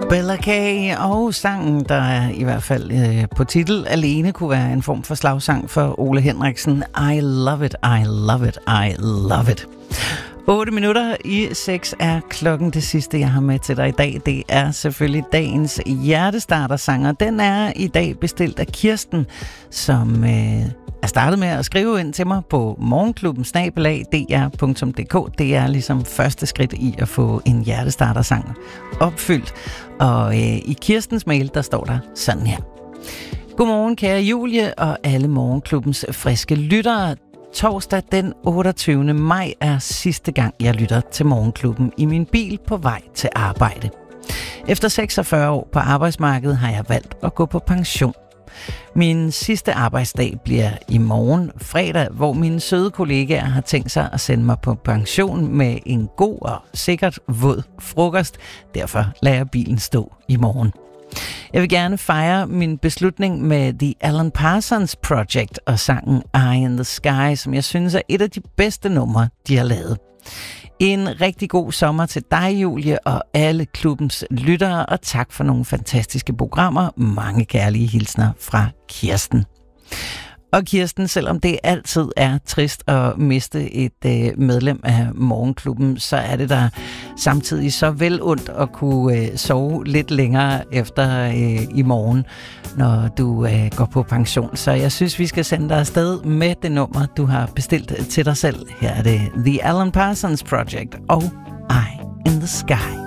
Bella K. og sangen, der i hvert fald på titel alene kunne være en form for slagsang for Ole Henriksen. I love it, I love it, I love it. 8 minutter i 6 er klokken. Det sidste, jeg har med til dig i dag, det er selvfølgelig dagens hjertestartersanger. Den er i dag bestilt af Kirsten, som er startet med at skrive ind til mig på morgenklubben@dr.dk. Det er ligesom første skridt i at få en hjertestartersang opfyldt. Og i Kirstens mail, der står der sådan her. Godmorgen, kære Julie og alle Morgenklubbens friske lyttere. Torsdag den 28. maj er sidste gang, jeg lytter til Morgenklubben i min bil på vej til arbejde. Efter 46 år på arbejdsmarkedet har jeg valgt at gå på pension. Min sidste arbejdsdag bliver i morgen fredag, hvor mine søde kollegaer har tænkt sig at sende mig på pension med en god og sikkert våd frokost. Derfor lader jeg bilen stå i morgen. Jeg vil gerne fejre min beslutning med The Alan Parsons Project og sangen Eye in the Sky, som jeg synes er et af de bedste numre, de har lavet. En rigtig god sommer til dig, Julie, og alle klubbens lyttere, og tak for nogle fantastiske programmer. Mange kærlige hilsner fra Kirsten. Og Kirsten, selvom det altid er trist at miste et medlem af Morgenklubben, så er det der samtidig så vel ondt at kunne sove lidt længere efter i morgen, når du går på pension. Så jeg synes, vi skal sende dig afsted med det nummer, du har bestilt til dig selv. Her er det The Alan Parsons Project og Eye in the Sky.